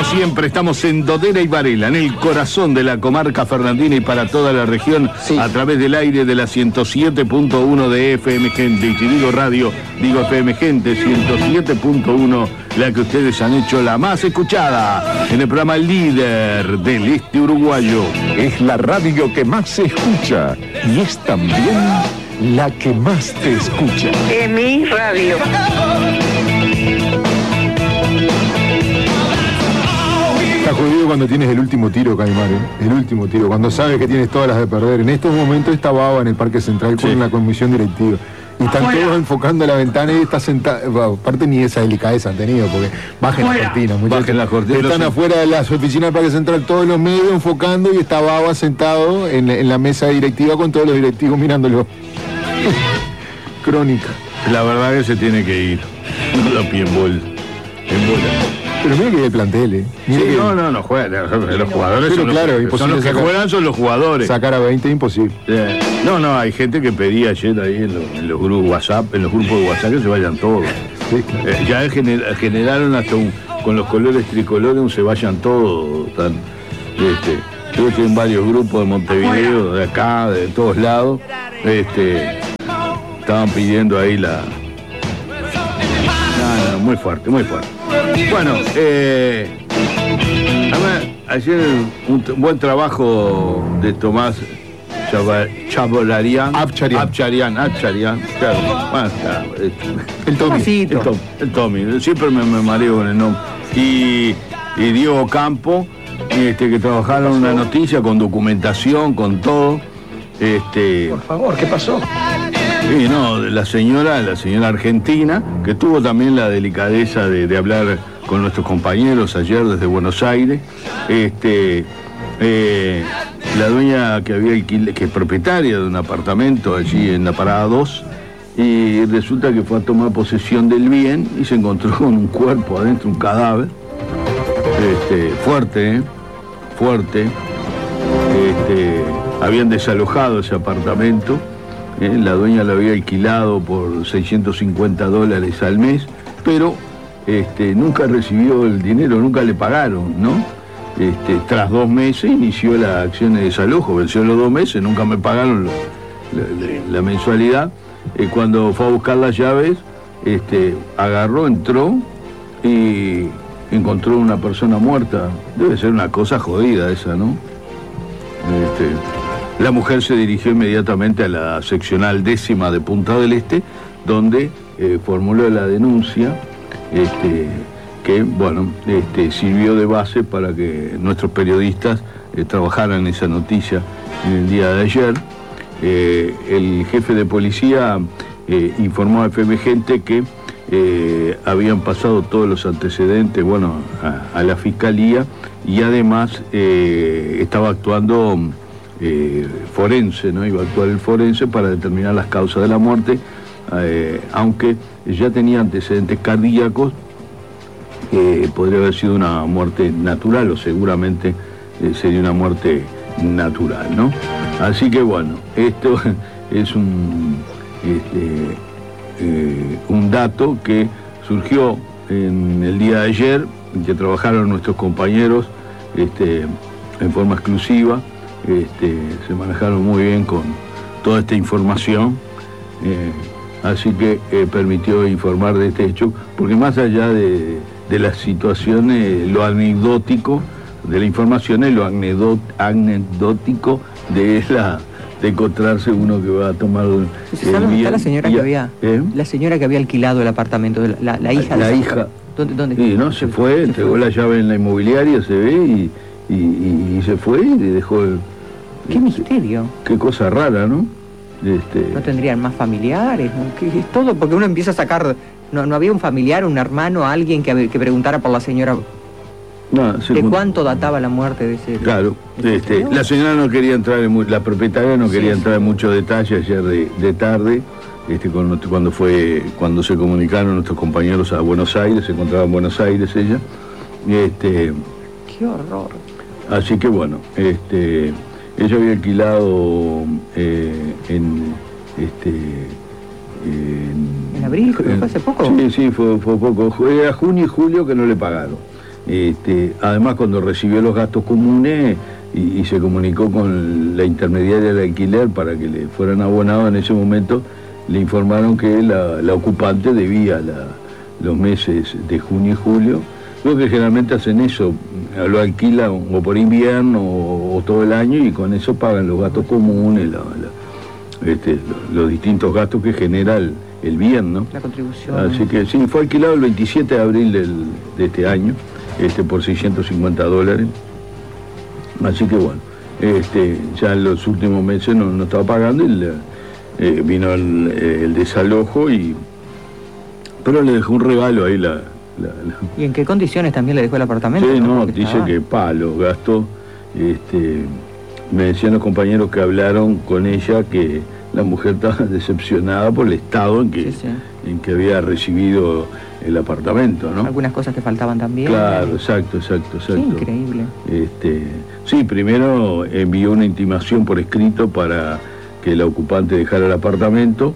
como siempre, estamos en Dodera y Varela, en el corazón de la comarca fernandina y para toda la región, a través del aire de la 107.1 de FM Gente. Y si digo radio, digo FM Gente, 107.1, la que ustedes han hecho la más escuchada en el programa líder del este uruguayo. Es la radio que más se escucha y es también la que más te escucha. Es mi radio. Está jodido cuando tienes el último tiro, Caimar, ¿eh? El último tiro, cuando sabes que tienes todas las de perder. En estos momentos está Baba en el Parque Central con la comisión directiva. Y están todos enfocando la ventana y está sentado. Bueno, aparte ni esa delicadeza han tenido, porque bajen las cortinas, muchachos. Bajen las cortinas. Están afuera de las oficinas del Parque Central todos los medios enfocando y está Baba sentado en la mesa directiva con todos los directivos mirándolo. Crónica. La verdad que se tiene que ir. No lo pie en bola. Pero mira que el plantel, ¿eh? Sí, que... no juegan. Los jugadores pero son los que juegan, son los jugadores. Sacar a 20 es imposible. No, hay gente que pedía ayer ahí en los grupos WhatsApp, en los grupos de WhatsApp que se vayan todos. Sí, claro. Ya generaron hasta con los colores tricolores un se vayan todos. Yo estoy en varios grupos de Montevideo, de acá, de todos lados. Estaban pidiendo ahí muy fuerte. Bueno, ayer un buen trabajo de Tomás Abcharian, claro. Bueno, el Tommy, siempre me mareo con el nombre. Y Diego Campo, que trabajaron una noticia con documentación, con todo. Por favor, ¿qué pasó? Sí, no, la señora argentina, que tuvo también la delicadeza de hablar con nuestros compañeros ayer desde Buenos Aires. La dueña que es propietaria de un apartamento allí en la Parada 2, y resulta que fue a tomar posesión del bien y se encontró con un cuerpo adentro, un cadáver. Fuerte. Habían desalojado ese apartamento. La dueña lo había alquilado por $650 al mes, pero nunca recibió el dinero, nunca le pagaron, ¿no? Tras 2 meses inició la acción de desalojo, venció los 2 meses, nunca me pagaron la mensualidad. Cuando fue a buscar las llaves, agarró, entró y encontró una persona muerta. Debe ser una cosa jodida esa, ¿no? La mujer se dirigió inmediatamente a la seccional 10ª de Punta del Este, donde formuló la denuncia, que sirvió de base para que nuestros periodistas trabajaran en esa noticia en el día de ayer. El jefe de policía informó a FM Gente que habían pasado todos los antecedentes, a la fiscalía, y además estaba actuando forense, ¿no? Iba a actuar el forense para determinar las causas de la muerte, aunque ya tenía antecedentes cardíacos. Podría haber sido una muerte natural, o seguramente sería una muerte natural, ¿no? Así que bueno, esto es un dato que surgió en el día de ayer, en que trabajaron nuestros compañeros en forma exclusiva. Se manejaron muy bien con toda esta información, así que permitió informar de este hecho, porque más allá de las situaciones, lo anecdótico de la información es lo anecdótico de encontrarse uno que va a tomar ¿Se sabe dónde está la señora que había? La señora que había alquilado el apartamento, la hija. La hija. ¿Dónde? Sí, no, se fue, entregó la llave en la inmobiliaria, se ve, y se fue y le dejó el... ¡Qué misterio! Qué cosa rara, ¿no? ¿No tendrían más familiares? ¿No? ¿Qué es todo? Porque uno empieza a sacar... ¿No había un familiar, un hermano, alguien que preguntara por la señora? No, ¿De cuánto databa la muerte de ese? Claro, la señora no quería entrar la propietaria no quería entrar en muchos detalles ayer de tarde, cuando se comunicaron nuestros compañeros a Buenos Aires, se encontraba en Buenos Aires ella. ¡Qué horror! Así que bueno, ella había alquilado en abril, creo que fue hace poco. Sí, fue poco. Era junio y julio que no le pagaron. Además, cuando recibió los gastos comunes y se comunicó con la intermediaria de alquiler para que le fueran abonados, en ese momento le informaron que la ocupante debía los meses de junio y julio. Creo que generalmente hacen eso, lo alquilan o por invierno o todo el año, y con eso pagan los gastos comunes, los distintos gastos que genera el bien, ¿no? La contribución. Así que sí, fue alquilado el 27 de abril de este año, por $650. Así que bueno, ya en los últimos meses no estaba pagando, y vino el desalojo, pero le dejó un regalo ahí ¿Y en qué condiciones también le dejó el apartamento? Sí, no, Porque dice que los gastos, me decían los compañeros que hablaron con ella que la mujer estaba decepcionada por el estado en que había recibido el apartamento, ¿no? Algunas cosas que faltaban también. Claro, exacto. Qué increíble. Sí, primero envió una intimación por escrito para que la ocupante dejara el apartamento.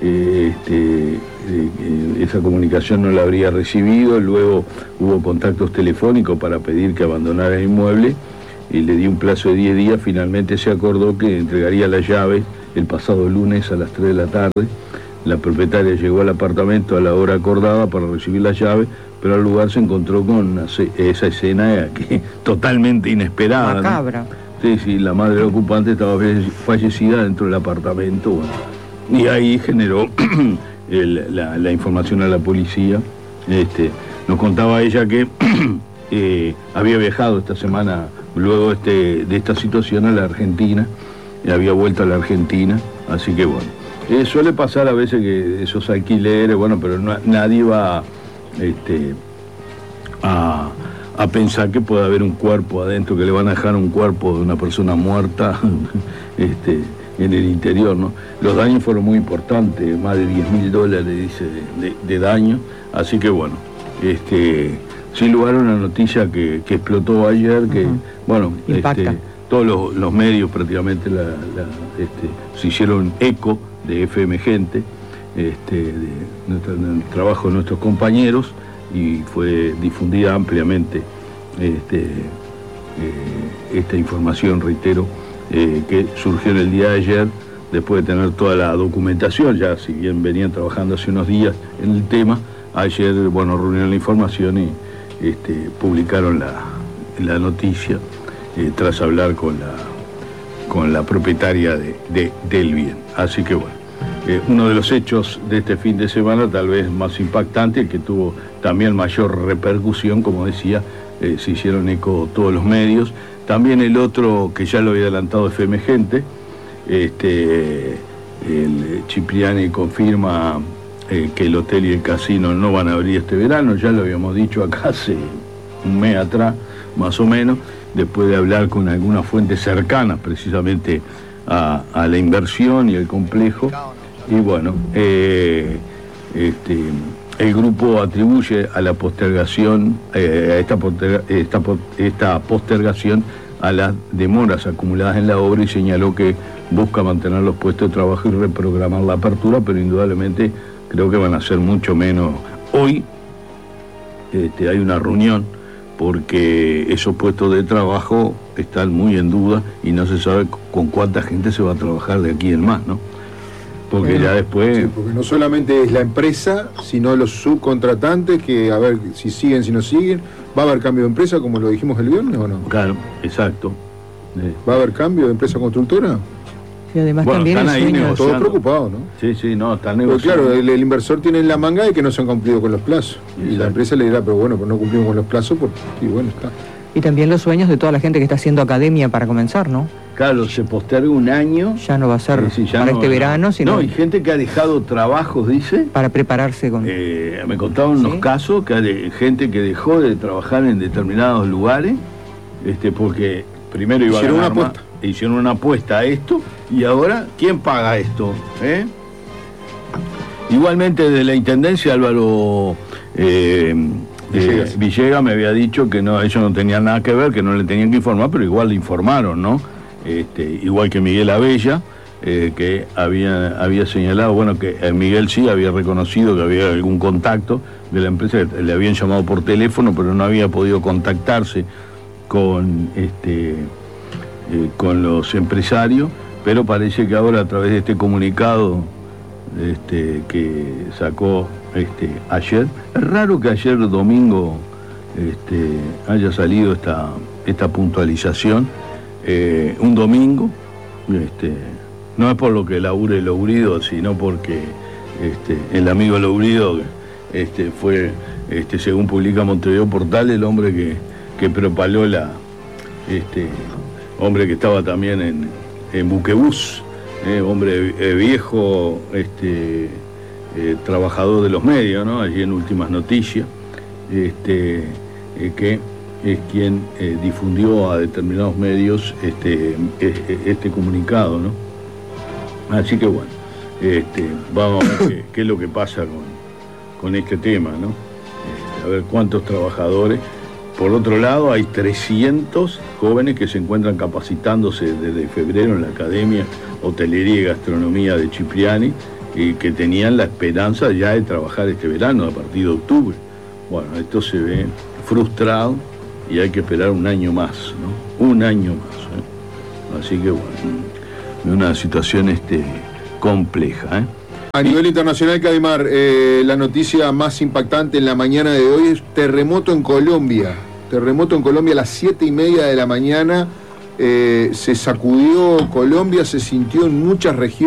Esa comunicación no la habría recibido, luego hubo contactos telefónicos para pedir que abandonara el inmueble, y le dio un plazo de 10 días. Finalmente se acordó que entregaría las llaves el pasado lunes a las 3 de la tarde. La propietaria llegó al apartamento a la hora acordada para recibir las llaves, pero al lugar se encontró con esa escena totalmente inesperada, macabra, ¿no? Sí, la madre del ocupante estaba fallecida dentro del apartamento, bueno. Y ahí generó la información a la policía. Nos contaba ella que había viajado esta semana, luego de esta situación, a la Argentina, y había vuelto a la Argentina, así que bueno. Suele pasar a veces que esos alquileres, bueno, pero nadie va a pensar que puede haber un cuerpo adentro, que le van a dejar un cuerpo de una persona muerta en el interior, ¿no? Los daños fueron muy importantes, más de $10.000, dice, de daño, así que bueno, sin lugar a una noticia que explotó ayer, que, bueno, todos los medios prácticamente se hicieron eco de FM Gente, del trabajo de nuestros compañeros, y fue difundida ampliamente esta información, reitero, que surgió en el día de ayer, después de tener toda la documentación. Ya si bien venían trabajando hace unos días en el tema, ayer, bueno, reunieron la información y publicaron la noticia, tras hablar con la propietaria del bien. Así que bueno, uno de los hechos de este fin de semana, tal vez más impactante, el que tuvo también mayor repercusión, como decía, se hicieron eco todos los medios. También el otro, que ya lo había adelantado FM Gente, el Cipriani confirma que el hotel y el casino no van a abrir este verano. Ya lo habíamos dicho acá hace un mes atrás, más o menos, después de hablar con algunas fuentes cercanas precisamente a la inversión y el complejo. Y bueno, el grupo atribuye a la postergación, esta postergación, a las demoras acumuladas en la obra, y señaló que busca mantener los puestos de trabajo y reprogramar la apertura, pero indudablemente creo que van a ser mucho menos. Hoy hay una reunión porque esos puestos de trabajo están muy en duda y no se sabe con cuánta gente se va a trabajar de aquí en más, ¿no? Porque bueno, ya después... Sí, porque no solamente es la empresa, sino los subcontratantes, que a ver si siguen, si no siguen. ¿Va a haber cambio de empresa, como lo dijimos el viernes, o no? Claro, exacto. ¿Va a haber cambio de empresa constructora? Sí, además bueno, también están ahí negociando. Todos preocupados, ¿no? Sí, no, están negociando. Pero claro, el inversor tiene en la manga de que no se han cumplido con los plazos. Exacto. Y la empresa le dirá, pero bueno, pues no cumplimos con los plazos, y bueno, está. Y también los sueños de toda la gente que está haciendo academia para comenzar, ¿no? Claro, se posterga un año. Ya no va a ser para este verano, sino... No, hay gente que ha dejado trabajos, dice. Para prepararse con... me contaban unos casos que hay gente que dejó de trabajar en determinados lugares, porque primero iba a ganar más. Hicieron una apuesta a esto, y ahora, ¿quién paga esto? Igualmente, de la Intendencia, Álvaro... Villegas me había dicho que no, ellos no tenían nada que ver, que no le tenían que informar, pero igual le informaron, ¿no? Igual que Miguel Abella, que había señalado, bueno, que Miguel sí había reconocido que había algún contacto de la empresa, que le habían llamado por teléfono, pero no había podido contactarse con los empresarios, pero parece que ahora, a través de este comunicado que sacó ayer, es raro que ayer domingo haya salido esta puntualización, un domingo, no es por lo que labure Lourido, sino porque el amigo Lourido fue, según publica Montevideo Portal, el hombre que propaló hombre que estaba también en Buquebús, hombre viejo, trabajador de los medios, ¿no? Allí en Últimas Noticias, que es quien difundió a determinados medios este comunicado, ¿no? Así que bueno, vamos a ver qué es lo que pasa con este tema, ¿no? A ver cuántos trabajadores. Por otro lado, hay 300 jóvenes que se encuentran capacitándose desde febrero en la Academia Hotelería y Gastronomía de Cipriani y que tenían la esperanza ya de trabajar este verano a partir de octubre. Bueno, esto se ve frustrado y hay que esperar un año más, ¿no? Un año más, Así que bueno, una situación compleja, A nivel internacional, Cadimar, la noticia más impactante en la mañana de hoy es terremoto en Colombia. Terremoto en Colombia a las 7:30 de la mañana. Se sacudió Colombia, se sintió en muchas regiones.